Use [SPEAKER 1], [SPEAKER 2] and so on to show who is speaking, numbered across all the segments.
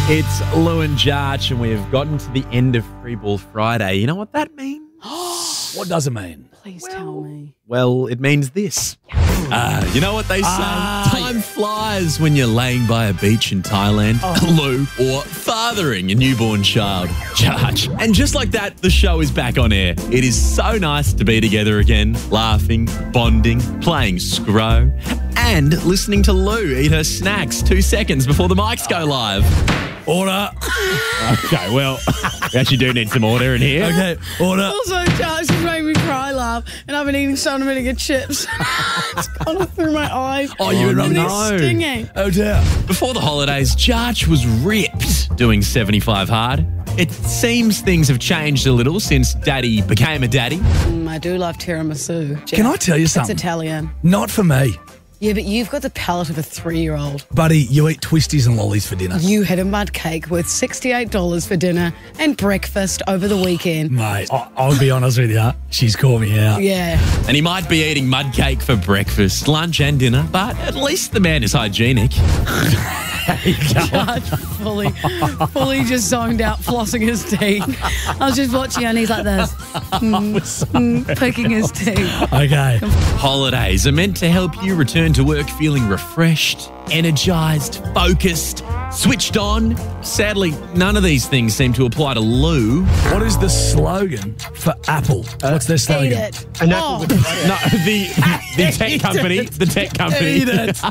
[SPEAKER 1] It's Lou and Jarch, and we have gotten to the end of Free Ball Friday. You know what that means?
[SPEAKER 2] What does it mean?
[SPEAKER 3] Please tell me.
[SPEAKER 1] Well, it means this. You know what they say? Time flies when you're laying by a beach in Thailand, Lou, or fathering a newborn child, Jarch. And just like that, the show is back on air. It is so nice to be together again, laughing, bonding, playing Scro, and listening to Lou eat her snacks 2 seconds before the mics go live.
[SPEAKER 2] Order.
[SPEAKER 1] Okay, well, we actually do need some order in here.
[SPEAKER 2] Okay, order.
[SPEAKER 3] Also, Jarch has made me cry, love, and I've been eating so many good chips. It's gone through my eyes.
[SPEAKER 2] Oh, you
[SPEAKER 3] and
[SPEAKER 1] no.
[SPEAKER 3] they're stinging.
[SPEAKER 2] Oh, dear.
[SPEAKER 1] Before the holidays, Jarch was ripped doing 75 hard. It seems things have changed a little since Daddy became a daddy.
[SPEAKER 3] I do love tiramisu.
[SPEAKER 2] Can I tell you
[SPEAKER 3] It's
[SPEAKER 2] something?
[SPEAKER 3] Italian.
[SPEAKER 2] Not for me.
[SPEAKER 3] Yeah, but you've got the palate of a 3-year-old.
[SPEAKER 2] Buddy, you eat twisties and lollies for dinner.
[SPEAKER 3] You had a mud cake worth $68 for dinner and breakfast over the weekend.
[SPEAKER 2] Mate, I'll be honest with you. She's called me out.
[SPEAKER 3] Yeah.
[SPEAKER 1] And he might be eating mud cake for breakfast, lunch and dinner, but at least the man is hygienic.
[SPEAKER 3] Jarch fully just zoned out, flossing his teeth. I was just watching and he's like this, picking his teeth.
[SPEAKER 2] Okay.
[SPEAKER 1] Holidays are meant to help you return to work feeling refreshed, energised, focused, switched on. Sadly, none of these things seem to apply to Lou.
[SPEAKER 2] What is the slogan for Apple? What's their slogan?
[SPEAKER 3] Eat it.
[SPEAKER 1] No, the tech company. The tech company.
[SPEAKER 2] Eat it.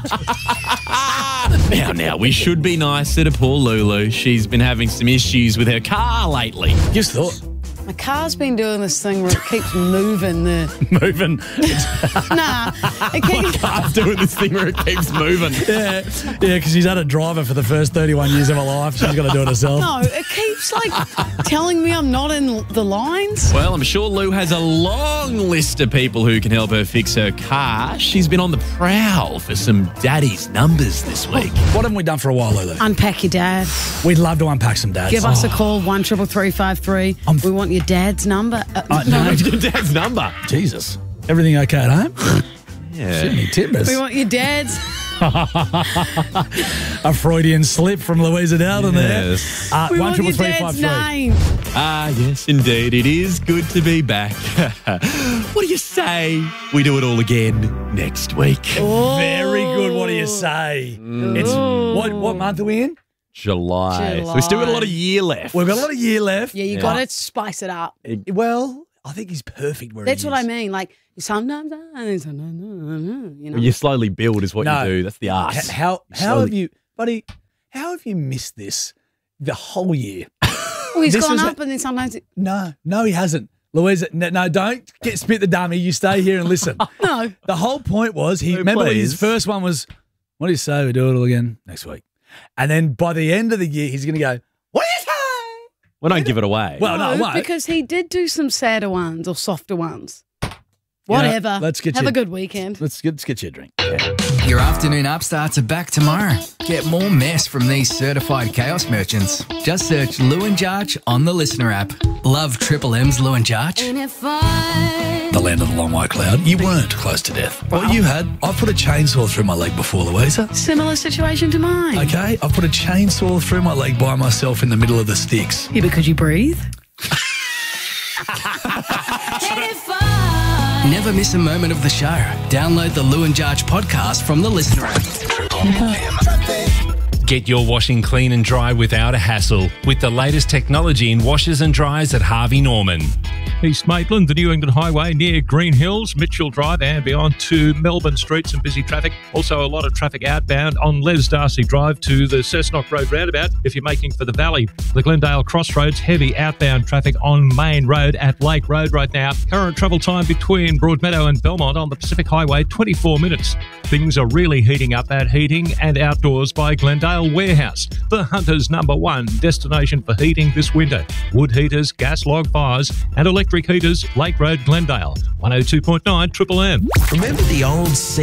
[SPEAKER 1] Now, we should be nicer to poor Lulu. She's been having some issues with her car lately.
[SPEAKER 2] Just thought.
[SPEAKER 3] My car's been doing this thing where it keeps moving the...
[SPEAKER 2] Moving.
[SPEAKER 3] Nah, it keeps...
[SPEAKER 1] Car's doing this thing where it keeps moving.
[SPEAKER 2] Yeah, because she's had a driver for the first 31 years of her life. She's got to do it herself.
[SPEAKER 3] No, it keeps, telling me I'm not in the lines.
[SPEAKER 1] Well, I'm sure Lou has a long list of people who can help her fix her car. She's been on the prowl for some daddy's numbers this week.
[SPEAKER 2] What haven't we done for a while, Lulu?
[SPEAKER 3] Unpack your dad.
[SPEAKER 2] We'd love to unpack some dads.
[SPEAKER 3] Give us a call, 133353. We want your dad's number.
[SPEAKER 2] No.
[SPEAKER 1] Your dad's number.
[SPEAKER 2] Jesus. Everything okay at home?
[SPEAKER 1] Yeah.
[SPEAKER 2] Sydney Timbers.
[SPEAKER 3] We want your dad's.
[SPEAKER 2] A Freudian slip from Louisa Dowden
[SPEAKER 1] Yes.
[SPEAKER 2] there.
[SPEAKER 3] We want your dad's
[SPEAKER 2] 133353.
[SPEAKER 3] name.
[SPEAKER 1] Yes, indeed. It is good to be back. What do you say we do it all again next week?
[SPEAKER 2] Very good. What do you say? It's what month are we in?
[SPEAKER 1] July. So we still got a lot of year left.
[SPEAKER 2] We've got a lot of year left.
[SPEAKER 3] Yeah, you got to spice it up.
[SPEAKER 2] Well, I think he's perfect where
[SPEAKER 3] That's
[SPEAKER 2] he is.
[SPEAKER 3] what I mean. Sometimes, you know.
[SPEAKER 1] You slowly build is what
[SPEAKER 2] No.
[SPEAKER 1] you do. That's the art.
[SPEAKER 2] How have you, buddy, how have you missed this the whole year?
[SPEAKER 3] Well, he's
[SPEAKER 2] This
[SPEAKER 3] gone
[SPEAKER 2] was
[SPEAKER 3] up and then sometimes...
[SPEAKER 2] No, he hasn't. Louisa, no, don't spit the dummy. You stay here and listen.
[SPEAKER 3] No.
[SPEAKER 2] The whole point was,
[SPEAKER 1] No,
[SPEAKER 2] remember
[SPEAKER 1] please.
[SPEAKER 2] his first one was, what do you say, we do it all again next week? And then by the end of the year, he's going to go, what do you say?
[SPEAKER 1] Well, don't give it away.
[SPEAKER 2] Well, no, I won't.
[SPEAKER 3] because he did do some sadder ones or softer ones. Whatever.
[SPEAKER 2] let's get
[SPEAKER 3] Have
[SPEAKER 2] you-
[SPEAKER 3] a good weekend.
[SPEAKER 2] Let's get you a drink.
[SPEAKER 4] Your afternoon upstarts are back tomorrow. Get more mess from these certified chaos merchants. Just search Lou and Jarch on the Listener app. Love Triple M's Lou and Jarch.
[SPEAKER 2] The land of the long white cloud. You weren't close to death. What you had, I've put a chainsaw through my leg before, Louisa.
[SPEAKER 3] Similar situation to mine.
[SPEAKER 2] Okay, I've put a chainsaw through my leg by myself in the middle of the sticks.
[SPEAKER 3] Yeah, because you breathe.
[SPEAKER 4] Never miss a moment of the show. Download the Lou and Jarch podcast from the Listener app.
[SPEAKER 5] Get your washing clean and dry without a hassle with the latest technology in washers and dryers at Harvey Norman.
[SPEAKER 6] East Maitland, the New England Highway near Green Hills, Mitchell Drive and beyond to Melbourne Street, some busy traffic. Also a lot of traffic outbound on Les Darcy Drive to the Cessnock Road roundabout if you're making for the Valley. The Glendale Crossroads, heavy outbound traffic on Main Road at Lake Road right now. Current travel time between Broadmeadow and Belmont on the Pacific Highway, 24 minutes. Things are really heating up at Heating and Outdoors by Glendale Warehouse, the Hunter's #1 destination for heating this winter. Wood heaters, gas log fires and electric heaters, Lake Road, Glendale. 102.9 Triple M.
[SPEAKER 7] Remember the old